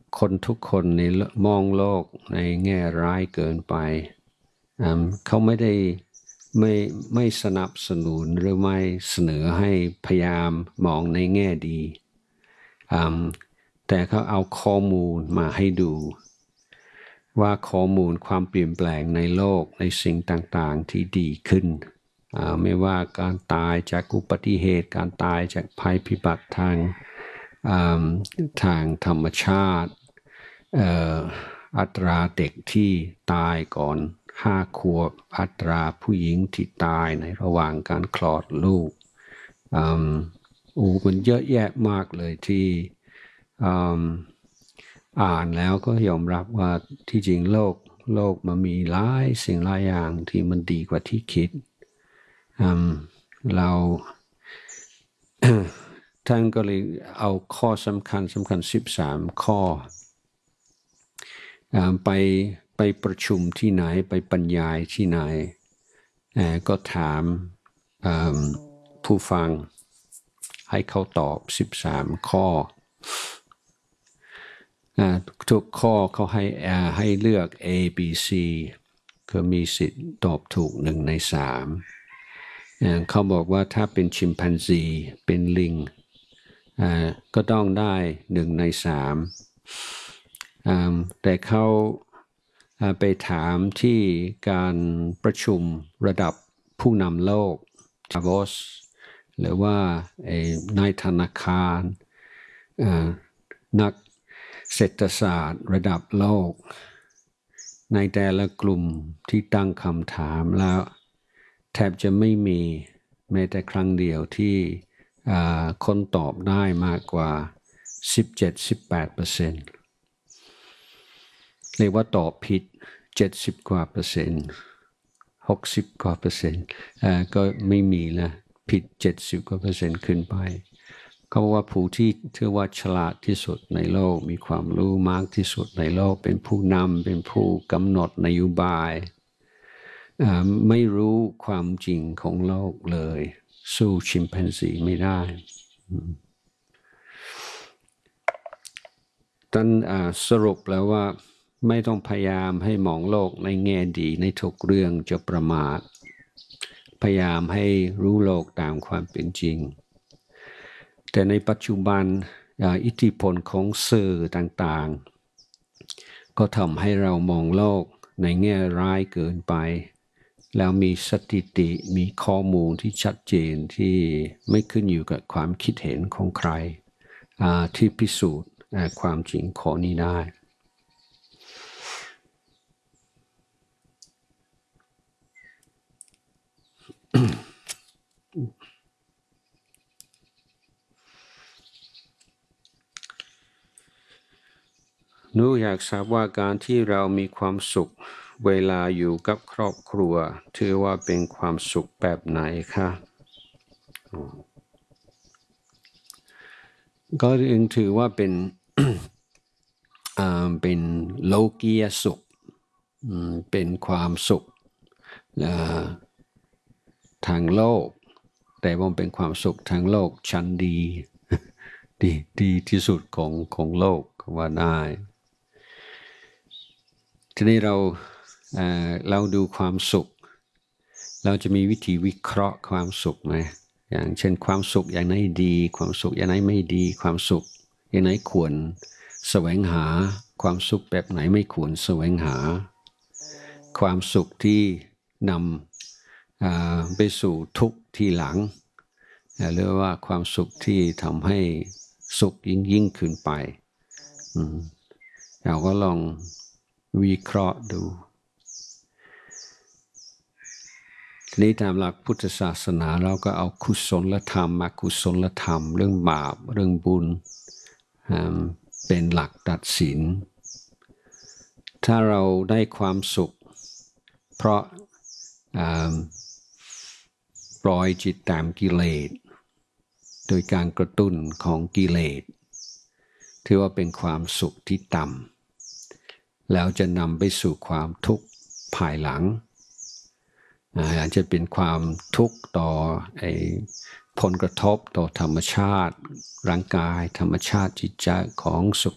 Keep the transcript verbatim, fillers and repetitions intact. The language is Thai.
คนทุกคนในมองโลกในแง่ร้ายเกินไปเขาไม่ได้ไม่ไม่สนับสนุนหรือไม่เสนอให้พยายามมองในแง่ดีแต่เขาเอาข้อมูลมาให้ดูว่าข้อมูลความเปลี่ยนแปลงในโลกในสิ่งต่างๆที่ดีขึ้นไม่ว่าการตายจากอุบัติเหตุการตายจากภัยพิบัติทางทางธรรมชาติอัตราเด็กที่ตายก่อนห้าขวบอัตราผู้หญิงที่ตายในระหว่างการคลอดลูกอูมันเยอะแยะมากเลยที่อ่านแล้วก็ยอมรับว่าที่จริงโลกโลกมันมีหลายสิ่งหลายอย่างที่มันดีกว่าที่คิดเรา ท่านก็เลยเอาข้อสำคัญสำคัญสิบสามข้อไปไปประชุมที่ไหนไปบรรยายที่ไหนก็ถามผู้ฟังให้เขาตอบสิบสามข้อทุกข้อเขาให้ให้เลือก A B C ก็มีสิทธิ์ตอบถูกหนึ่งในสามเขาบอกว่าถ้าเป็นชิมแปนซีเป็นลิงก็ต้องได้หนึ่งในสามแต่เขาไปถามที่การประชุมระดับผู้นำโลกดาโวสหรือว่านายธนาคารนักเศรษฐศาสตร์ระดับโลกในแต่ละกลุ่มที่ตั้งคำถามแล้วแทบจะไม่มีแม้แต่ครั้งเดียวที่คนตอบได้มากกว่า สิบเจ็ดถึงสิบแปดเปอร์เซ็นต์ เรียกว่าตอบผิดเจ็ดสิบกว่าเปอร์เซ็นต์หกสิบกว่าเปอร์เซ็นต์ก็ไม่มีนะผิดเจ็ดสิบกว่าเปอร์เซ็นต์ขึ้นไปเขาบอกว่าผู้ที่ถือว่าฉลาดที่สุดในโลกมีความรู้มากที่สุดในโลกเป็นผู้นำเป็นผู้กำหนดนโยบายไม่รู้ความจริงของโลกเลยสู้ชิมแปนซีไม่ได้ท่านสรุปแล้วว่าไม่ต้องพยายามให้มองโลกในแง่ดีในทุกเรื่องจะประมาทพยายามให้รู้โลกตามความเป็นจริงแต่ในปัจจุบันอิทธิพลของสื่อต่างๆก็ทำให้เรามองโลกในแง่ร้ายเกินไปแล้วมีสถิติมีข้อมูลที่ชัดเจนที่ไม่ขึ้นอยู่กับความคิดเห็นของใครที่พิสูจน์ความจริงข้อนี้ได้หนูอยากทราบว่าการที่เรามีความสุขเวลาอยู่กับครอบครัวถือว่าเป็นความสุขแบบไหนคะก็ยังถือว่าเป็น เป็นโลกียสุขเป็นความสุขทางโลกแต่ว่าเป็นความสุขทางโลกชั้นดีดีดีที่สุดของของโลกว่าได้ทีนี้เราเอ่อเราดูความสุขเราจะมีวิธีวิเคราะห์ความสุขไหมอย่างเช่นความสุขอย่างไหนดีความสุขอย่างไหนไม่ดีความสุขอย่างไหนควรแสวงหาความสุขแบบไหนไม่ควรแสวงหาความสุขที่นำไปสู่ทุกข์ทีหลังหรือว่าความสุขที่ทำให้สุขยิ่งยิ่งขึ้นไปเราก็ลองวิเคราะห์ดูทีนี้ตามหลักพุทธศาสนาเราก็เอากุศลธรรมอกุศลธรรมเรื่องบาปเรื่องบุญเป็นหลักตัดสินถ้าเราได้ความสุขเพราะปล่อยจิตตามกิเลสโดยการกระตุ้นของกิเลสถือว่าเป็นความสุขที่ต่ำแล้วจะนำไปสู่ความทุกข์ภายหลังอาจจะเป็นความทุกข์ต่อไอ้ผลกระทบต่อธรรมชาติร่างกายธรรมชาติจิตใจของสุ